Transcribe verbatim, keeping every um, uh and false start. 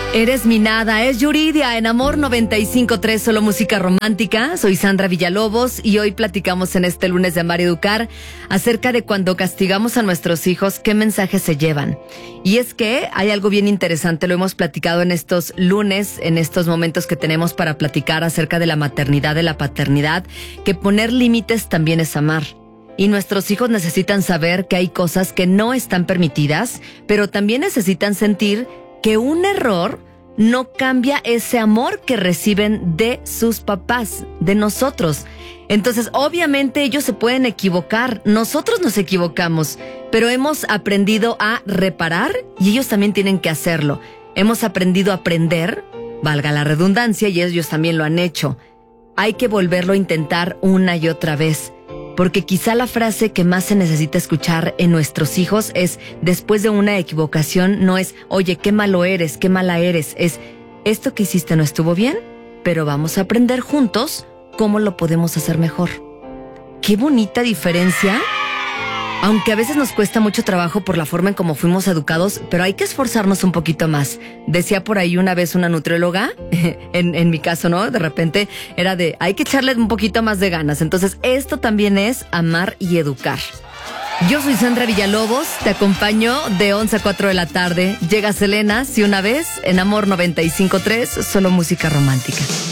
Eres mi nada, es Yuridia en Amor noventa y cinco punto tres, solo música romántica. Soy Sandra Villalobos y hoy platicamos en este lunes de Amar y Educar acerca de cuando castigamos a nuestros hijos, qué mensajes se llevan. Y es que hay algo bien interesante, lo hemos platicado en estos lunes, en estos momentos que tenemos para platicar acerca de la maternidad, de la paternidad, que poner límites también es amar. Y nuestros hijos necesitan saber que hay cosas que no están permitidas, pero también necesitan sentir que un error no cambia ese amor que reciben de sus papás, de nosotros. Entonces, obviamente ellos se pueden equivocar, nosotros nos equivocamos, pero hemos aprendido a reparar y ellos también tienen que hacerlo. Hemos aprendido a aprender, valga la redundancia, y ellos también lo han hecho. Hay que volverlo a intentar una y otra vez. Porque quizá la frase que más se necesita escuchar en nuestros hijos es, después de una equivocación, no es, oye, qué malo eres, qué mala eres, es, esto que hiciste no estuvo bien, pero vamos a aprender juntos cómo lo podemos hacer mejor. Qué bonita diferencia, aunque a veces nos cuesta mucho trabajo por la forma en cómo fuimos educados, pero hay que esforzarnos un poquito más. Decía por ahí una vez una nutrióloga, en, en mi caso, ¿no? De repente era de, hay que echarle un poquito más de ganas. Entonces, esto también es amar y educar. Yo soy Sandra Villalobos, te acompaño de once a cuatro de la tarde. Llega Selena, si una vez, en Amor noventa y cinco punto tres, solo música romántica.